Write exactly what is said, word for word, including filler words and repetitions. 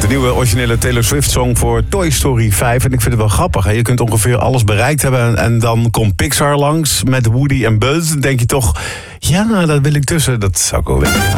De nieuwe originele Taylor Swift song voor Toy Story vijf. En ik vind het wel grappig. Hè? Je kunt ongeveer alles bereikt hebben. En, en dan komt Pixar langs met Woody en Buzz. Dan denk je toch, ja, dat wil ik tussen. Dat zou ik wel willen.